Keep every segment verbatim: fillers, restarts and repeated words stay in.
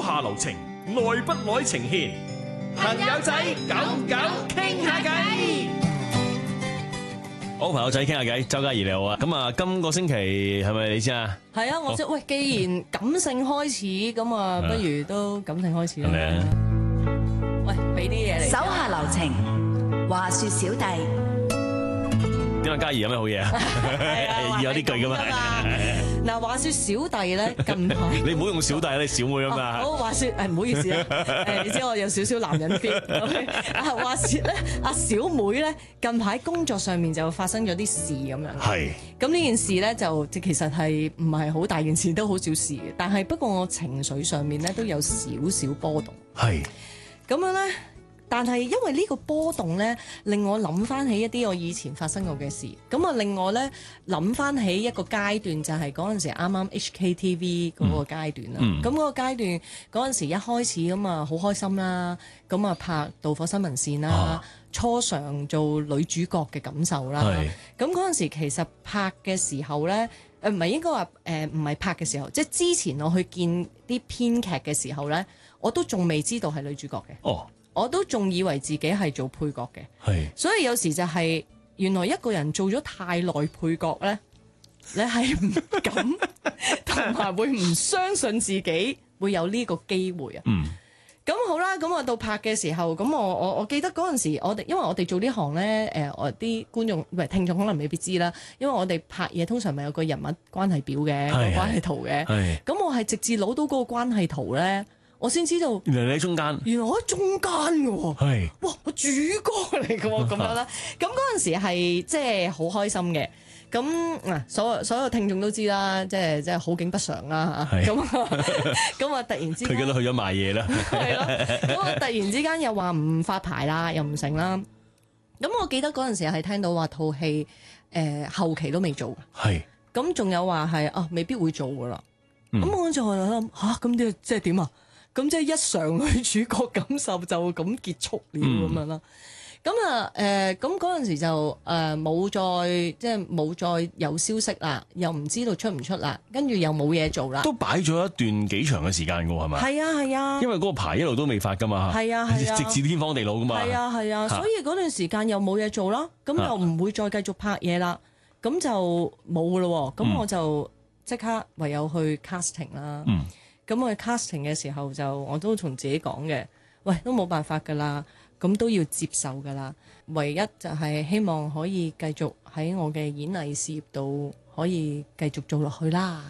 下留情，耐不耐情牽，朋友仔久唔久傾下偈。好，朋友仔傾下偈，周嘉怡你好啊！咁啊，今個星期係咪你先啊？ 係啊，我即喂，既然感性開始，咁啊，不如都感性開始啦。 係咪啊？ 喂，俾啲嘢嚟。 手下留情，話說小弟。 點解嘉怡有咩好嘢啊？要有呢句噶嘛？ 嗱，話說小弟咧，近排你唔好用小弟，你小妹啊嘛。 好，話說誒，唔好意思啊，誒，你知我有少少男人 feel。啊，話說咧，阿小妹咧，近排工作上面就發生咗啲事咁樣。 係。 咁呢件事咧，就即其實係唔係好大件事，都好小事嘅。但係不過我情緒上面咧都有少少波動。 係。 咁樣咧。但係因為呢個波動咧，令我諗翻起一啲我以前發生過嘅事，咁啊令我咧諗翻起一個階段，就係嗰陣時啱啱 H K T V 嗰個階段啦。咁嗰、嗯、個階段嗰陣時一開始咁啊好開心啦，咁啊拍《導火新聞線》啦，啊、初嘗做女主角嘅感受啦。咁嗰陣時其實拍嘅時候咧，誒唔係應該話誒唔係拍嘅時候，即係之前我去見啲編劇嘅時候咧，我都仲未知道係女主角嘅。哦。我都仲以為自己係做配角嘅，係，所以有時就係原來一個人做咗太耐配角咧，你係唔敢同埋會唔相信自己會有呢個機會啊。嗯，咁好啦，咁我到拍嘅時候，咁我我我記得嗰陣時，我哋因為我哋做呢行咧，誒，我啲觀眾唔係聽眾可能未必知啦，因為我哋拍嘢通常咪有個人物關係表嘅，個關係圖嘅，咁我係直至攞到嗰個關係圖咧。我先知道， 原來你喺中間， 原來我喺中間嘅喎，係，哇，我主角嚟嘅喎，咁樣啦，咁嗰陣時係即係好開心嘅，咁嗱，所有所有聽眾都知啦，即係即係好景不常啦嚇，咁咁啊突然之間， 佢記得去咗賣嘢啦， 係咯，咁啊突然之間又話唔發牌啦，又唔成啦，咁我記得嗰陣時係聽到話套戲誒後期都未做，係，咁仲有話係啊未必會做嘅啦，咁我就諗嚇，咁即係即係點啊？咁即係一嘗女主角感受就咁結束了咁、嗯、樣啦。咁啊誒，咁嗰陣時就誒冇、呃、再即係冇再有消息啦，又唔知道出唔出啦，跟住又冇嘢做啦。 都擺咗一段幾長嘅時間㗎喎，係咪？ 係啊係啊， 因為嗰個牌一路都未發㗎嘛。係啊係啊，直至天荒地老㗎嘛。 係啊係啊，所以嗰段時間又冇嘢做啦，咁又唔會再繼續拍嘢啦，咁就冇㗎咯喎。咁我就即刻唯有去 casting 啦。嗯。咁我去 casting 嘅時候就我都同自己講嘅，喂都冇辦法㗎啦，咁都要接受㗎啦。唯一就係希望可以繼續喺我嘅演藝事業度可以繼續做落去啦。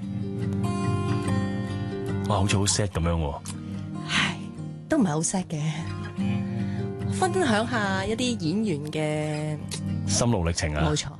哇，好似好 sad 咁樣喎。 唉，都唔係好 sad 嘅，分享下一啲演員嘅心路歷程啊。 冇錯。